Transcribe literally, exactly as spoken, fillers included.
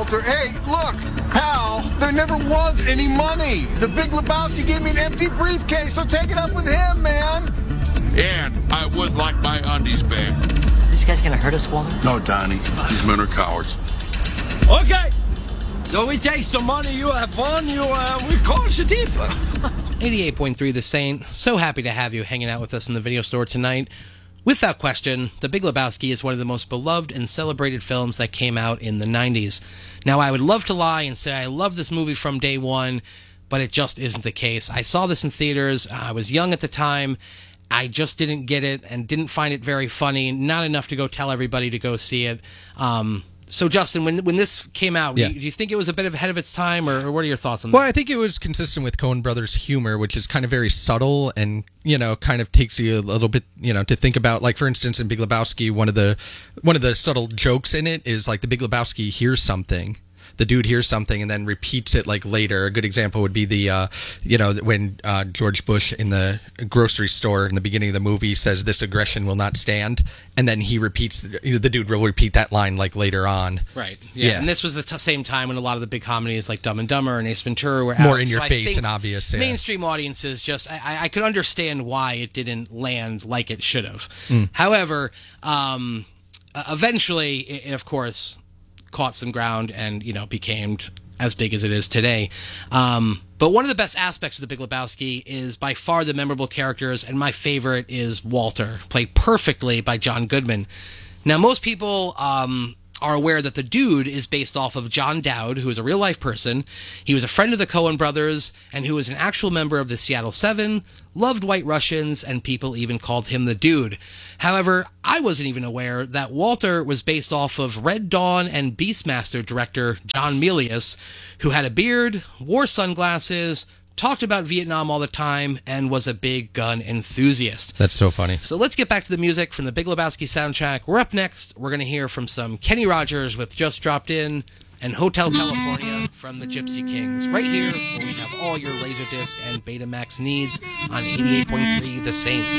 Walter. Hey, look, Hal, there never was any money. The Big Lebowski gave me an empty briefcase, so take it up with him, man. And I would like my undies back. This guy's gonna hurt us, Walter? No, Donnie. These men are cowards. Okay. So we take some money, you have fun, you, uh, we call Shadifa. eighty-eight point three The Saint. So happy to have you hanging out with us in the video store tonight. Without question, The Big Lebowski is one of the most beloved and celebrated films that came out in the nineties. Now, I would love to lie and say I love this movie from day one, but it just isn't the case. I saw this in theaters. I was young at the time. I just didn't get it and didn't find it very funny. Not enough to go tell everybody to go see it. Um... So, Justin, when when this came out, yeah. do you think it was a bit ahead of its time, or, or what are your thoughts on that? Well, I think it was consistent with Coen Brothers' humor, which is kind of very subtle and, you know, kind of takes you a little bit, you know, to think about. Like, for instance, in Big Lebowski, one of the one of the subtle jokes in it is, like, the Big Lebowski hears something. The dude hears something and then repeats it like later. A good example would be the, uh, you know, when uh, George Bush in the grocery store in the beginning of the movie says, "This aggression will not stand," and then he repeats, the, you know, the dude will repeat that line like later on. Right. Yeah. yeah. And this was the t- same time when a lot of the big comedies like Dumb and Dumber and Ace Ventura were out. More in your so face and obvious. Yeah. Mainstream audiences just, I, I could understand why it didn't land like it should have. Mm. However, um, eventually, it, it of course caught some ground and, you know, became as big as it is today. Um, but one of the best aspects of The Big Lebowski is by far the memorable characters, and my favorite is Walter, played perfectly by John Goodman. Now, most people um, are aware that the dude is based off of John Dowd, who is a real-life person. He was a friend of the Coen brothers, and who was an actual member of the Seattle Seven, loved White Russians, and people even called him the Dude. However, I wasn't even aware that Walter was based off of Red Dawn and Beastmaster director John Milius, who had a beard, wore sunglasses, talked about Vietnam all the time, and was a big gun enthusiast. That's so funny. So let's get back to the music from the Big Lebowski soundtrack. We're up next. We're going to hear from some Kenny Rogers with Just Dropped In, and Hotel California from the Gypsy Kings. Right here, where we have all your Laserdisc and Betamax needs on eighty-eight point three The Saint.